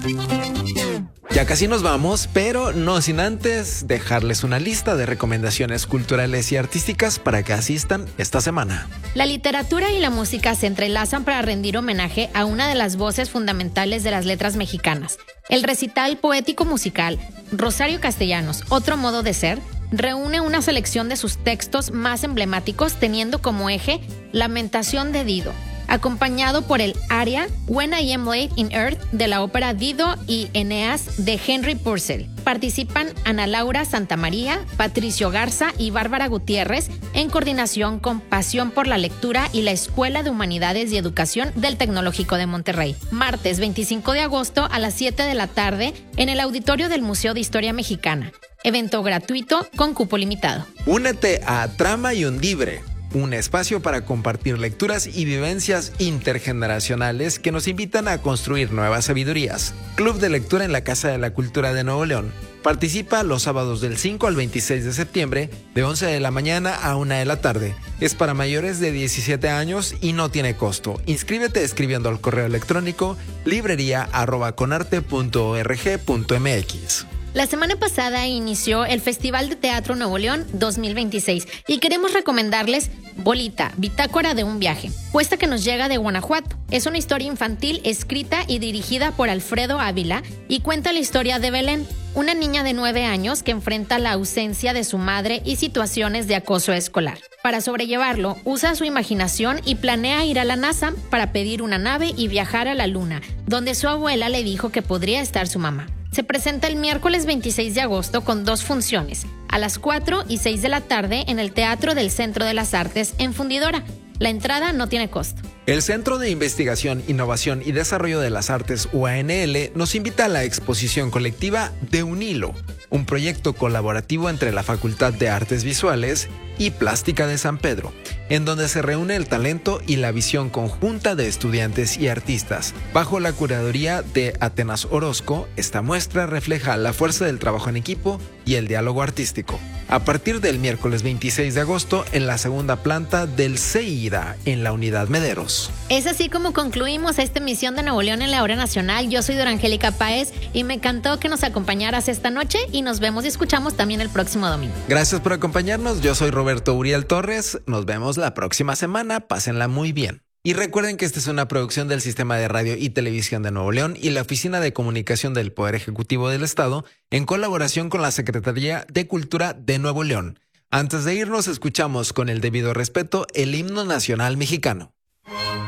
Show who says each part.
Speaker 1: Ya casi nos vamos, pero no sin antes dejarles una lista de recomendaciones culturales y artísticas para que asistan esta semana.
Speaker 2: La literatura y la música se entrelazan para rendir homenaje a una de las voces fundamentales de las letras mexicanas. El recital poético musical Rosario Castellanos, Otro modo de ser, reúne una selección de sus textos más emblemáticos teniendo como eje Lamentación de Dido, acompañado por el aria When I Am Laid in Earth de la ópera Dido y Eneas de Henry Purcell. Participan Ana Laura Santamaría, Patricio Garza y Bárbara Gutiérrez en coordinación con Pasión por la Lectura y la Escuela de Humanidades y Educación del Tecnológico de Monterrey. Martes 25 de agosto a las 7 de la tarde en el auditorio del Museo de Historia Mexicana. Evento gratuito con cupo limitado.
Speaker 1: Únete a Trama y Undibre, un espacio para compartir lecturas y vivencias intergeneracionales que nos invitan a construir nuevas sabidurías. Club de lectura en la Casa de la Cultura de Nuevo León. Participa los sábados del 5 al 26 de septiembre, de 11 de la mañana a 1 de la tarde. Es para mayores de 17 años y no tiene costo. Inscríbete escribiendo al correo electrónico librería@conarte.org.mx.
Speaker 2: La semana pasada inició el Festival de Teatro Nuevo León 2026 y queremos recomendarles Bolita, Bitácora de un viaje, puesta que nos llega de Guanajuato. Es una historia infantil escrita y dirigida por Alfredo Ávila y cuenta la historia de Belén, una niña de 9 años que enfrenta la ausencia de su madre y situaciones de acoso escolar. Para sobrellevarlo, usa su imaginación y planea ir a la NASA para pedir una nave y viajar a la Luna, donde su abuela le dijo que podría estar su mamá. Se presenta el miércoles 26 de agosto con 2 funciones, a las 4 y 6 de la tarde en el Teatro del Centro de las Artes en Fundidora. La entrada no tiene costo.
Speaker 1: El Centro de Investigación, Innovación y Desarrollo de las Artes UANL nos invita a la exposición colectiva De un Hilo, un proyecto colaborativo entre la Facultad de Artes Visuales y Plástica de San Pedro, en donde se reúne el talento y la visión conjunta de estudiantes y artistas. Bajo la curaduría de Atenas Orozco, esta muestra refleja la fuerza del trabajo en equipo y el diálogo artístico. A partir del miércoles 26 de agosto en la segunda planta del CEIDA en la Unidad Mederos.
Speaker 2: Es así como concluimos esta emisión de Nuevo León en la Hora Nacional. Yo soy Dora Angélica Páez y me encantó que nos acompañaras esta noche y nos vemos y escuchamos también el próximo domingo.
Speaker 1: Gracias por acompañarnos. Yo soy Roberto Uriel Torres. Nos vemos la próxima semana. Pásenla muy bien. Y recuerden que esta es una producción del Sistema de Radio y Televisión de Nuevo León y la Oficina de Comunicación del Poder Ejecutivo del Estado en colaboración con la Secretaría de Cultura de Nuevo León. Antes de irnos, escuchamos con el debido respeto el himno nacional mexicano.